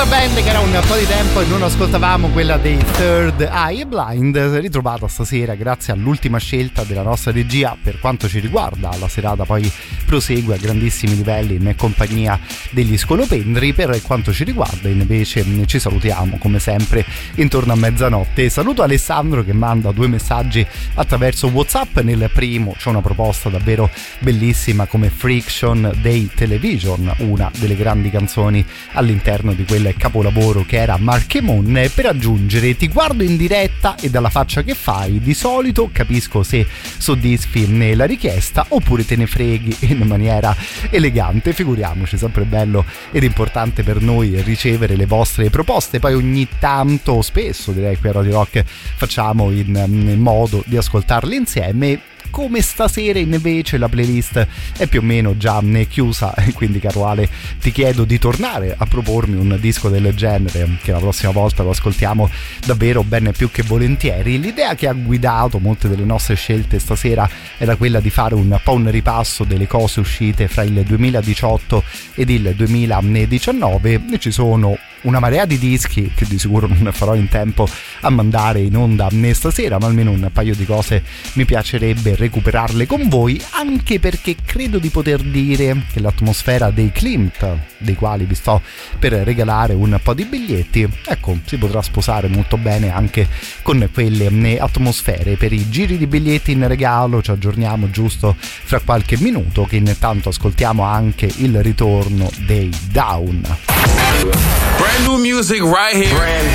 Band che era un po' di tempo e non ascoltavamo quella dei Third Eye Blind, ritrovata stasera grazie all'ultima scelta della nostra regia. Per quanto ci riguarda, la serata poi prosegue a grandissimi livelli in compagnia degli Scolopendri. Per quanto ci riguarda invece ci salutiamo come sempre intorno a mezzanotte. Saluto Alessandro che manda 2 messaggi attraverso WhatsApp. Nel primo c'è una proposta davvero bellissima come Friction dei Television, una delle grandi canzoni all'interno di quel capolavoro che era Marchemon. Per aggiungere: ti guardo in diretta e dalla faccia che fai di solito capisco se soddisfi la richiesta oppure te ne freghi in maniera elegante. Figuriamoci, sempre bello ed importante per noi ricevere le vostre proposte. Poi ogni tanto, spesso direi, qui a Radio Rock facciamo in modo di ascoltarle insieme. Come stasera invece la playlist è più o meno già chiusa e quindi, caro Ale, ti chiedo di tornare a propormi un disco del genere, che la prossima volta lo ascoltiamo davvero ben più che volentieri. L'idea che ha guidato molte delle nostre scelte stasera era quella di fare un po' un ripasso delle cose uscite fra il 2018 ed il 2019. E ci sono una marea di dischi che di sicuro non farò in tempo a mandare in onda stasera, ma almeno un paio di cose mi piacerebbe recuperarle con voi, anche perché credo di poter dire che l'atmosfera dei Klimt, dei quali vi sto per regalare un po' di biglietti, ecco, si potrà sposare molto bene anche con quelle atmosfere. Per i giri di biglietti in regalo ci aggiorniamo giusto fra qualche minuto, che intanto ascoltiamo anche il ritorno dei Down. Brand new music right here.